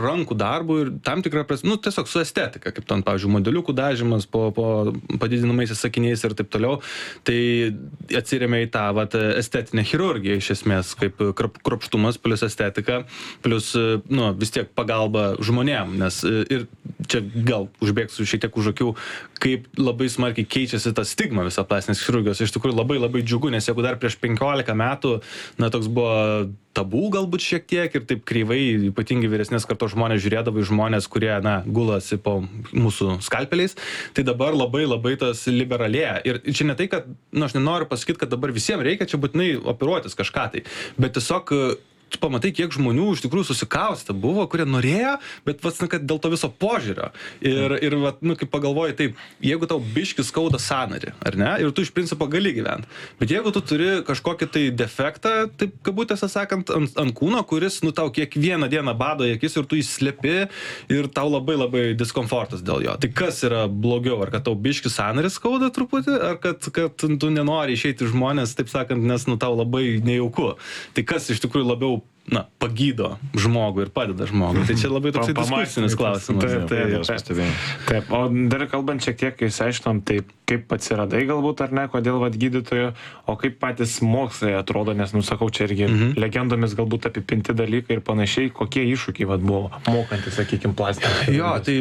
rankų darbų ir tam tikrą prasme, nu, tiesiog su estetika, kaip ten, pavyzdžiui, modeliukų dažymas po padidinamaisiais sakiniais ir taip toliau, tai atsiremia į tą estetinę chirurgiją iš esmės, kaip kruopštumas plus estetika, plus, nu, vis tiek pagalba žmonėm, nes ir čia gal užbėgsiu šiek tiek už akių, kaip labai smarkiai keičiasi ta stigma visą plastinės chirurgijos. Iš tikrųjų labai labai džiugu, nes jeigu dar prieš 15 metų, na, toks buvo tabų galbūt šiek tiek ir taip kreivai, ypatingai vyresnės kartos žmonės žiūrėdavo į žmonės, kurie, na, gulasi po mūsų skalpeliais, tai dabar labai labai tas liberalėja. Ir čia ne tai, kad, nu, aš nenoriu pasakyti, kad dabar visiems reikia čia būtinai operuotis kažką tai, bet tiesiog tu pamatai, kiek žmonių iš tikrųjų susikaustę buvo, kurie norėjo, bet vats, na, kad dėl to viso požiūrio. Ir vat, nu, kaip pagalvoji, taip, jeigu tau biškis skauda sąnarį, ar ne, ir tu iš principo gali gyventi. Bet jeigu tu turi kažkokį tai defektą, taip kabutėse sakant, ant kūno, kuris, nu, tau kiekvieną dieną bado į akis ir tu įslepi ir tau labai labai diskomfortas dėl jo. Tai kas yra blogiau? Ar kad tau biškis sąnarį skauda truputį, ar kad tu nenori išeiti žmonės, taip sakant, nes, nu, tau labai nejauku. Tai kas iš tikrųjų labiau, na, pagydo žmogų ir padeda žmogui. Tai čia labai toks diskusinis klausimas. Taip, o dar kalbant šiek tiek, kai išsiaiškinom, tai kaip atsiradai galbūt ar ne, kodėl gydytojo, o kaip patys mokslai atrodo, nes, nu, sakau, čia irgi legendomis galbūt apipinti dalykai ir panašiai, kokie iššūkiai buvo mokantis, sakykime, plastiką. Jo, tai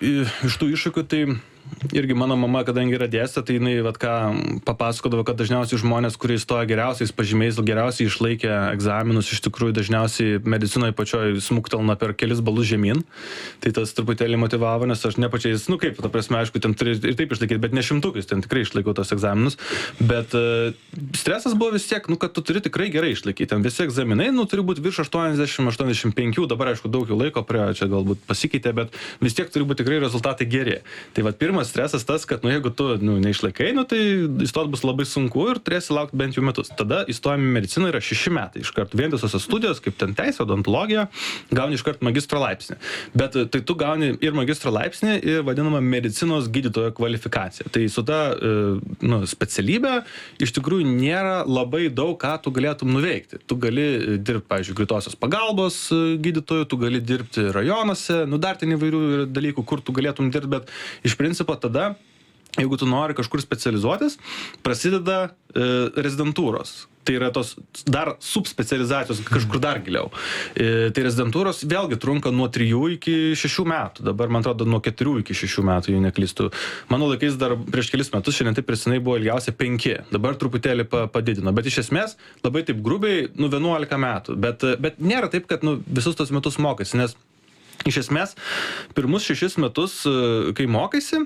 iš tų iššūkių, tai irgi mano mama, kadangi yra dėstė, tai jinai papasakodavo, kad dažniausiai žmonės, kurie įstoja geriausiais pažymiais, geriausiai išlaikė egzaminus, iš tikrųjų dažniausiai medicinoje pačioj smuktelna per kelis balus žemyn. Tai tas truputėlį motivavo, nes aš ne pačiais, nu kaip, ta prasme, aišku, ten turi ir taip išlaikyti, bet ne šimtukais, ten tikrai išlaikau tos egzaminus. Bet stresas buvo vis tiek, nu, kad tu turi tikrai gerai išlaikyti. Ten visi egzaminai, nu, turi būti virš 80-85, dabar, aišku, daug jau laiko prie čia galbūt pasikeitė, bet vis tiek turi būti tikrai rezultatai geri. Tai pirmas stresas tas, kad, nu, jeigu tu, nu, neišlaikai, nu, tai įstot bus labai sunku ir turėsi laukti bent jau metus. Tada įstojami į mediciną yra 6 metai. Iškart vientisosios studijos, kaip ten teisė, odontologija, gauni iškart magistro laipsnį. Bet tai tu gauni ir magistro laipsnį, ir vadinamą medicinos gydytojo kvalifikaciją. Tai su ta, nu, specialybė iš tikrųjų nėra labai daug, ką tu galėtum nuveikti. Tu gali dirbti, pavyzdžiui, greitosios pagalbos gydytojų, tu gali dirbti rajonuose, nu, dar ten įvairių dalykų, kur tu galėtum dirbti, bet iš principo tada, jeigu tu nori kažkur specializuotis, prasideda rezidentūros. Tai yra tos dar subspecializacijos kažkur dar giliau. Tai rezidentūros vėlgi trunka nuo 3 iki 6 metų. Dabar, man atrodo, nuo 4 iki 6 metų, jei neklystu. Mano laikais dar prieš kelis metus, šiandien taip prisinai buvo ilgiausia 5. Dabar truputėlį padidino. Bet iš esmės, labai taip grubiai, nu, 11 metų. Bet nėra taip, kad, nu, visus tos metus mokasi, nes iš esmės, pirmus 6 metus, kai mokaisi,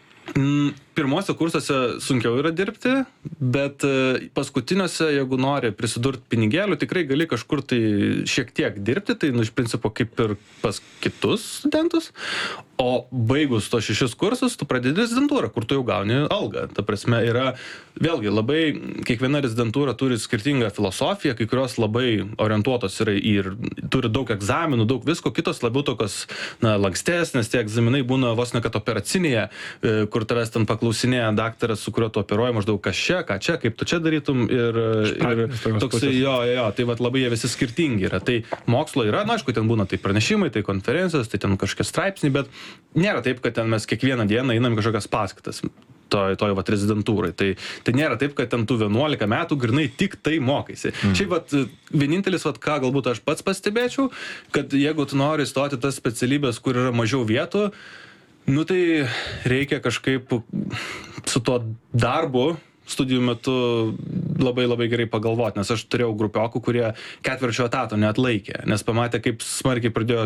pirmuose kursuose sunkiau yra dirbti, bet paskutiniuose, jeigu nori prisidurti pinigėlių, tikrai gali kažkur tai šiek tiek dirbti, tai, nu, iš principo kaip ir pas kitus studentus, o baigus tos 6 kursus, tu pradedi rezidentūrą, kur tu jau gauni algą. Ta prasme, yra, vėlgi, labai, kiekviena rezidentūra turi skirtingą filosofiją, kai kurios labai orientuotos yra ir turi daug egzaminų, daug visko, kitos labiau tokios, na, lankstesnės, tie egzaminai būna vos ne kad operacinėje, kur tavęs ten paklausinėja daktaras, su kuriuo tu operuoji, maždaug kas čia, ką čia, kaip tu čia darytum ir toksai, jo, tai vat labai jie visi skirtingi yra. Tai mokslo yra, na, aišku, ten būna tai pranešimai, tai konferencijos, tai ten kažkokie straipsniai, bet nėra taip, kad ten mes kiekvieną dieną einam kažkokias paskaitas toj vat rezidentūrai. Tai nėra taip, kad ten tu 11 metų grinai tik tai mokaisi. Šiaip vat vienintelis, vat ką galbūt aš pats pastebėčiau, kad jeigu tu nori stoti tas specialybės, kur yra mažiau vietų, nu tai reikia kažkaip su tuo darbu studijų metu labai labai gerai pagalvoti, nes aš turėjau grupiokų, kurie 4 etato neatlaikė, nes pamatė, kaip smarkiai pradėjo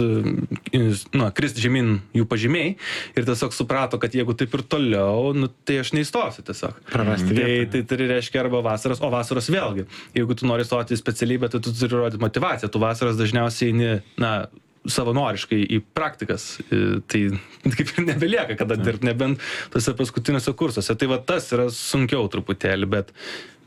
kristi žemyn jų pažymiai ir tiesiog suprato, kad jeigu taip ir toliau, nu, tai aš neįstosiu tiesiog. Tai turi reiškia arba vasaros, o vasaros vėlgi. Jeigu tu nori stoti į specialybę, tai tu turi rodyti motivaciją. Tu vasaros dažniausiai eini, na, savanoriškai į praktikas, tai kaip ir nebelieka kada dirbti, nebent tose paskutiniuose kursuose. Tai va tas yra sunkiau truputėlį, bet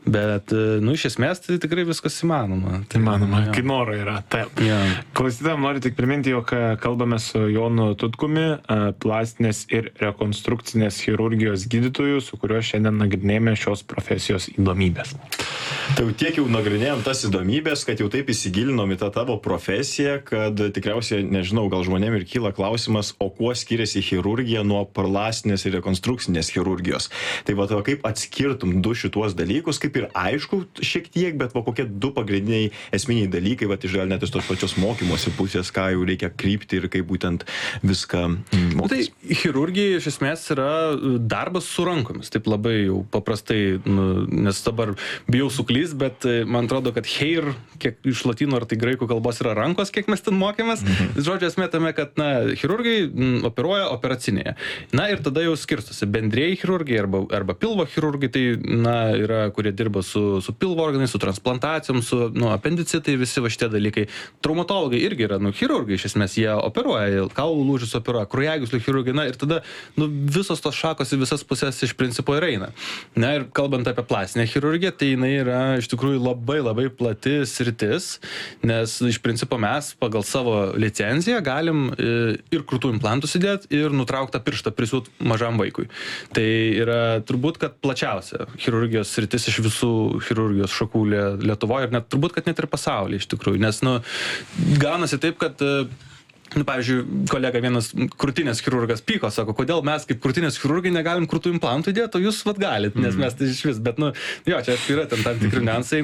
Bet, iš esmės tai tikrai viskas įmanoma. Tai įmanoma, kai noro yra. Taip. Yeah. Klausytojams noriu tik priminti, jog kalbame su Jonu Tutkumi, plastinės ir rekonstrukcinės chirurgijos gydytoju, su kuriuo šiandien nagrinėjame šios profesijos įdomybės. Tai jau tiek jau nagrinėjom tas įdomybės, kad jau taip įsigilinom į tą tavo profesiją, kad tikriausiai, nežinau, gal žmonėm ir kyla klausimas, o kuo skiriasi chirurgija nuo plastinės ir rekonstrukcinės chirurgijos. Tai va, kaip atskirtum du šituos dalykus, kaip ir aišku šiek tiek, bet kokie du pagrindiniai esminiai dalykai, va, iš gal net iš tos pačios mokymosi pusės, ką jau reikia krypti ir kaip būtent viską mokytis. Tai chirurgija iš esmės yra darbas su rankomis, taip labai jau paprastai, nes dabar bijau suklys, bet man atrodo, kad heir, kiek iš latino ar tai graikų kalbos yra rankos, kiek mes ten mokėmės, žodžiu esmė tame, kad chirurgai operuoja operacinėje. Na ir tada jau skirstosi bendrieji chirurgai arba pilvo chirurgai, tai yra, kurie dirba su pilvo organais, su transplantacijom, su apendicitai, visi va šitie dalykai. Traumatologai irgi yra chirurgai, iš esmės jie operuoja, kaulų lūžius operuoja, kraujagyslių chirurgai, ir tada visos tos šakos į visas pusės iš principo ir eina. Na ir kalbant apie plastinę chirurgiją, tai jinai yra iš tikrųjų labai labai plati sritis, nes iš principo mes pagal savo licenciją galim ir krūtų implantų įdėti ir nutrauktą pirštą prisiūt mažam vaikui. Tai yra turbūt, kad plačiausia chirurgijos sritis iš visų chirurgijos šakų Lietuvoje ir net turbūt, kad net ir pasaulyje iš tikrųjų, nes gaunasi taip, kad pavyzdžiui, kolega vienas krūtinės chirurgas pyko, sako, kodėl mes kaip krūtinės chirurgai negalim krūtų implantų įdėti, o jūs galit, nes mes tai iš vis, bet jo, čia yra ten tam tikri niuansai,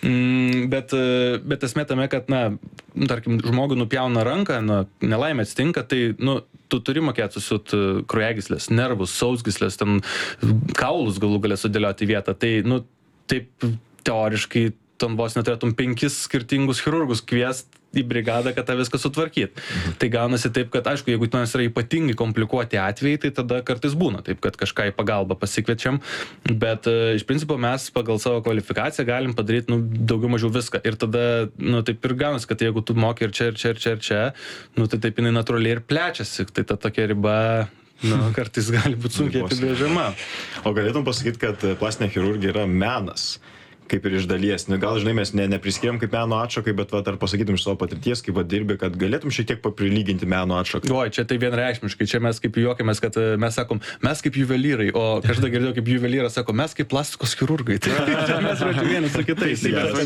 bet esmė tame, kad, tarkim, žmogui nupjauna ranką, nelaimė atsitinka, tai, tu turi mokėti susiūt kraujagyslės, nervus, sausgyslės, ten kaulus galų galę sudėlioti į vietą, tai, taip teoriškai ten vos neturėtum 5 skirtingus chirurgus kviest į brigadą, kad tą viską sutvarkyt. Tai gaunasi taip, kad, aišku, jeigu tenais yra ypatingai komplikuoti atvejai, tai tada kartais būna taip, kad kažką į pagalbą pasikviečiam, bet iš principo mes pagal savo kvalifikaciją galim padaryti, daugiau mažiau viską. Ir tada, taip ir gaunasi, kad jeigu tu moki ir čia, tai taip jinai natūraliai ir plečiasi. Tai ta tokia riba kartais gali būti sunkiai apibrėžiama. O galėtum pasakyti, kad plastinė chirurgija yra menas, kaip ir iš dalies. Gal, žinai, mes nepriskiriam kaip meno atšakai, bet ar pasakytum iš savo patirties, kaip dirbi, kad galėtum šiek tiek paprilyginti meno atšakai? Oi, čia tai vienreikšmiškai. Čia mes kaip juokiamės, kad mes sakom, mes kaip juvelyrai, o kažkada girdėjau kaip juvelyras sako, mes kaip plastikos chirurgai. Tai mes račiau vienas su kitais.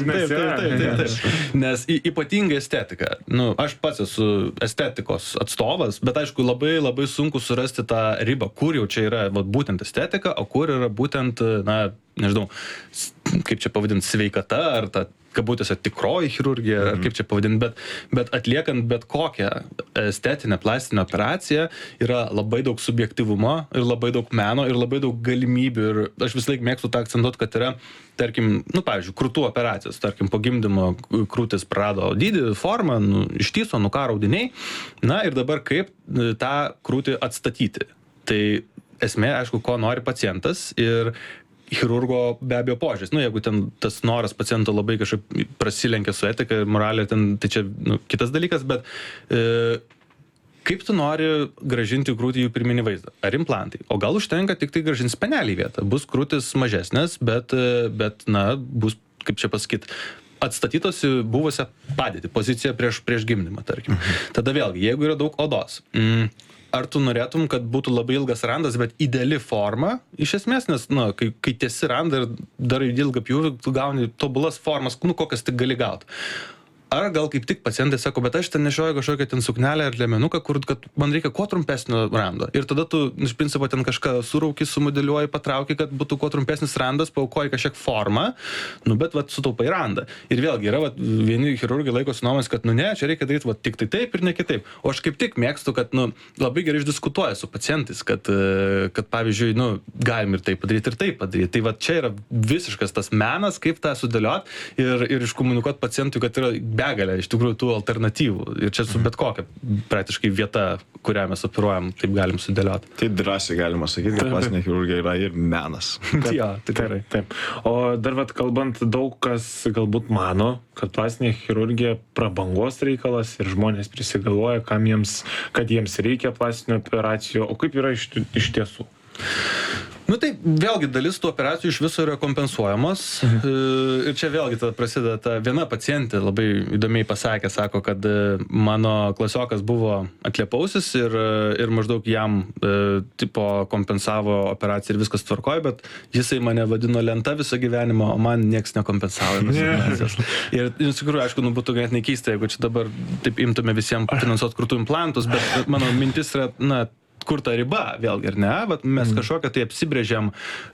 Taip. Nes ypatingai estetika. Aš pats esu estetikos atstovas, bet aišku, labai labai sunku surasti tą ribą, kur jau čia yra būtent estetika, o kur yra būtent, nežinau, kaip čia pavadinti, sveikata, ar ta kabutėse tikroji chirurgija, ar kaip čia pavadinti, bet atliekant bet kokią estetinę plastinę operaciją yra labai daug subjektyvumo ir labai daug meno ir labai daug galimybių ir aš visą laiką mėgstu tą akcentuoti, kad yra, tarkim, pavyzdžiui, krūtų operacijos, tarkim, po gimdymo krūtis prarado dydį, formą, ištįso, nukaro audiniai, ir dabar kaip tą krūtį atstatyti. Tai esmė, aišku, ko nori pacientas ir chirurgo be abejo požiūris. Jeigu ten tas noras paciento labai kažkaip prasilenkia su etika ir moralė, tai čia kitas dalykas, bet kaip tu nori gražinti krūtį jų pirminį vaizdą? Ar implantai? O gal užtenka tik tai gražinti spenelį į vietą? Bus krūtis mažesnės, bet bus, kaip čia pasakyti, atstatytos į buvusią padėtį, poziciją prieš gimdymą, tarkim. Tada vėlgi, jeigu yra daug odos, ar tu norėtum, kad būtų labai ilgas randas, bet ideali forma, iš esmės, nes, kai tiesi randą ir darai ilgą pjūvį, tu gauni tobulas formas, kokias tik gali gauti. Ar gal kaip tik pacientai sako, bet aš ten nešioju kažkokią ten suknelę ar liemenuką, kad man reikia kuo trumpesnio rando. Ir tada tu, iš principo, ten kažką surauki, sumodeliuoji, patrauki, kad būtų kuo trumpesnis randas, paaukoji kažkiek formą, bet sutaupai randą. Ir vėlgi yra, vieni chirurgai laikosi nuomonės, kad, ne, čia reikia daryti tik tai taip ir ne kitaip. O aš kaip tik mėgstu, kad, labai gerai išdiskutuoju su pacientais, kad pavyzdžiui, galim ir taip padaryti. Tai čia yra visiškas tas menas, kaip tą sudėlioti ir iškomunikuoti pacientui, kad yra begalė iš tikrųjų tų alternatyvų. Ir čia su bet kokia praktiškai vieta, kurią mes operuojam, taip galim sudėlioti. Tai drąsiai galima sakyti, kad plastinė chirurgija yra ir menas. Jo, tikrai. Taip. O dar kalbant, daug kas galbūt mano, kad plastinė chirurgija prabangos reikalas ir žmonės prisigalvoja, kad jiems reikia plastinių operacijų. O kaip yra iš tiesų? Nu tai vėlgi dalis tų operacijų iš viso yra kompensuojamos. Ir čia vėlgi tada prasideda ta viena pacientė labai įdomiai pasakė, sako, kad mano klasiokas buvo atliepausis ir maždaug jam tipo kompensavo operaciją ir viskas tvarkoja, bet jisai mane vadino lenta visą gyvenimą, o man nieks nekompensavo. Ir iš tikrųjų, aišku, būtų ganėtinai keista, jeigu čia dabar taip imtume visiems finansuoti krūtų implantus, bet mano mintis yra, kur ta riba, vėlgi, ar ne, bet mes kažkokią tai apsibrėžiam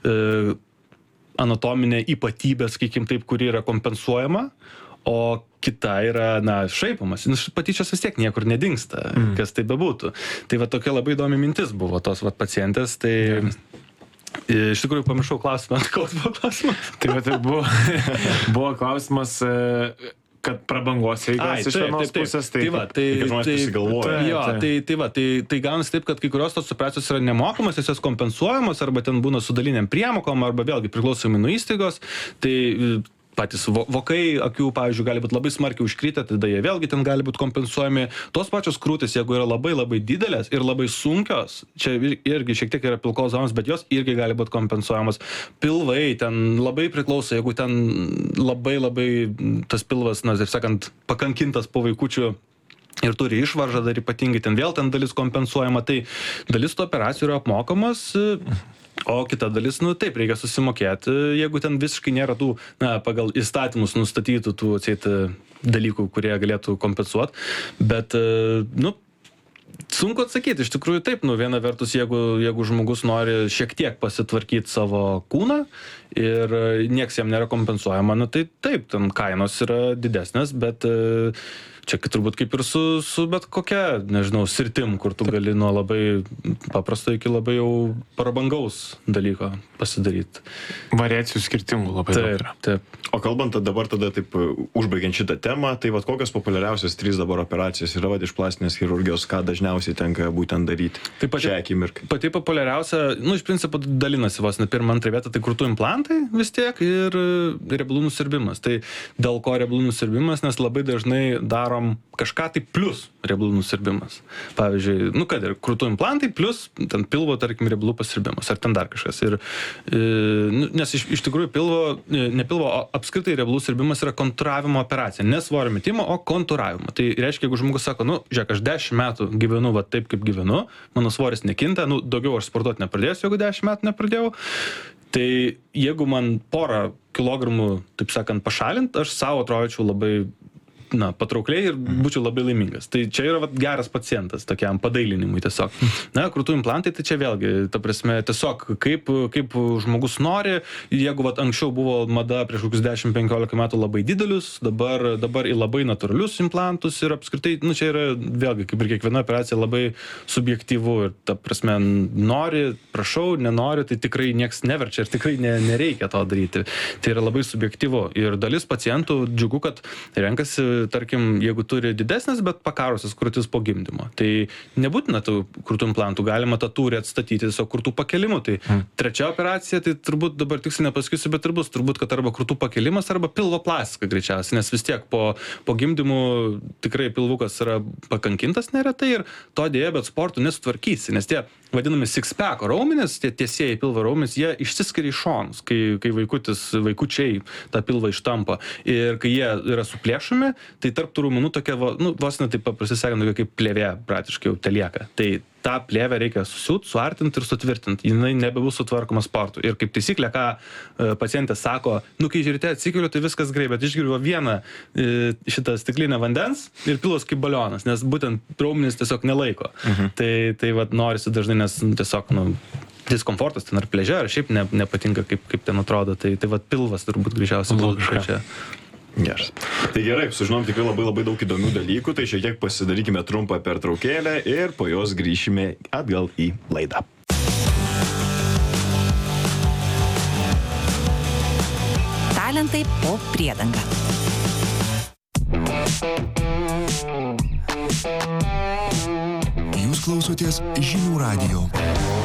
anatominę ypatybę, sakykim taip, kuri yra kompensuojama, o kita yra, šaipomas. Patyčios vis tiek niekur nedingsta, kas tai bebūtų. Tai va tokia labai įdomi mintis buvo tos pacientės, tai... Iš tikrųjų, pamiršau klausimą, koks buvo klausimas. Tai va, tai buvo klausimas... kad prabangos reikalas iš vienos pusės, tai žmonės prisigalvoja. Tai gaunasi taip, kad kai kurios tos operacijos yra nemokamos, jos kompensuojamos, arba ten būna su daliniam priemokom, arba vėlgi priklausomai nuo įstaigos, tai patys vokai akių, pavyzdžiui, gali būti labai smarkiai užkritę, tada jie vėlgi ten gali būti kompensuojami. Tos pačios krūtys, jeigu yra labai labai didelės ir labai sunkios, čia irgi šiek tiek yra pilkos zonos, bet jos irgi gali būti kompensuojamos. Pilvai ten labai priklauso, jeigu ten labai tas pilvas, taip sakant, pakankintas po vaikučių ir turi išvaržą dar ypatingai, ten vėl ten dalis kompensuojama, tai dalis tų operacijų yra apmokamos. O kita dalis, taip, reikia susimokėti, jeigu ten visiškai nėra tų, pagal įstatymus nustatytų tų dalykų, kurie galėtų kompensuoti, bet, sunku atsakyti, iš tikrųjų taip, viena vertus, jeigu žmogus nori šiek tiek pasitvarkyti savo kūną ir nieks jam nėra kompensuojama, tai taip, ten kainos yra didesnės, bet čia turbūt kaip ir su bet kokia, nežinau, sritim, kur tu gali nuo labai paprasto iki labai jau prabangaus dalyko pasidaryti. Variacijų skirtingų labai daug. Taip. O kalbant dabar tada taip, užbaigiant šitą temą, tai kokios populiariausios 3 dabar operacijos yra iš plastinės chirurgijos, ką dažniausiai tenka būtent daryti šią akimirką? Pati populiariausia, iš principo dalinasi vos ne pirmą, antrą vietą, tai krūtų implantai vis tiek ir riebalų nusiurbimas. Tai dėl ko riebalų nusiurbimas, nes labai dažnai darom kažką tai plus riebalų nusiurbimas. Pavyzdžiui, kad ir krūtų implantai plus ten pilvo, tarkim, riebalų pasiurbimas, ar ten dar kažkas. Ir, nes iš tikrųjų ne pilvo, o apskritai riebalų siurbimas yra kontūravimo operacija. Ne svorio metimo, o kontūravimo. Tai reiškia, jeigu žmogus sako, žiūrėk, aš 10 metų gyvenu taip, kaip gyvenu, mano svoris nekinta, daugiau aš sportuoti nepradėsiu, jeigu 10 metų nepradėjau. Tai jeigu man porą kilogramų, taip sakant, pašalint, aš savo atrodyčiau labai patraukliai ir būčiau labai laimingas. Tai čia yra geras pacientas tokiam padailinimui tiesiog. Krūtų implantai, tai čia vėlgi, ta prasme, tiesiog kaip žmogus nori, jeigu anksčiau buvo mada prieš kokius 10-15 metų labai didelius, dabar į labai natūralius implantus ir apskritai, čia yra vėlgi, kaip ir kiekviena operacija, labai subjektyvu ir ta prasme, nori, prašau, nenori, tai tikrai nieks neverčia ir tikrai nereikia to daryti. Tai yra labai subjektyvu ir dalis pacientų džiugu, kad renkasi, tarkim, jeigu turi didesnės, bet pakarusias krūtis po gimdymo. Tai nebūtina tų krūtų implantų, galima tą tūrį atstatyti tiesiog krūtų pakelimu. Tai trečia operacija, tai turbūt dabar tiksliai nepasakysiu, bet ir bus turbūt, kad arba krūtų pakelimas, arba pilvo plastika greičiausiai, nes vis tiek po gimdymų tikrai pilvukas yra pakankintas neretai ir to dėja, bet sportų nesutvarkysi, nes tie vadinami six-pack raumenys, tie tiesieji pilvo raumenys, jie išsiskiria iš šonus, kai vaikučiai tą pilvą ištampa ir kai jie yra suplėšomi, tai tarp tų raumenų tokia, vos ne taip paprastai sakant, tokia kaip plėvė praktiškai jau telieka. Tai tą plėvę reikia susiūt, suartinti ir sutvirtinti. Jinai nebebus sutvarkoma sportu. Ir kaip taisyklė, ką pacientė sako, kai ryte atsikeliu, tai viskas gerai, bet išgeriu vieną šitą stiklinę vandens ir pilvas kaip balionas, nes būtent raumenys tiesiog nelaiko. Tai norisi dažnai, nes tiesiog, diskomfortas ten ar pležia, ar šiaip nepatinka, kaip ten atrodo. Tai pilvas turbūt greičiausiai būtų čia. Geras. Tai gerai, sužinom tikrai labai daug įdomių dalykų, tai šiek tiek pasidarykime trumpą pertraukėlę ir po jos grįšime atgal į laidą. Talentai po priedanga. Jūs klausotės Žinių radijo.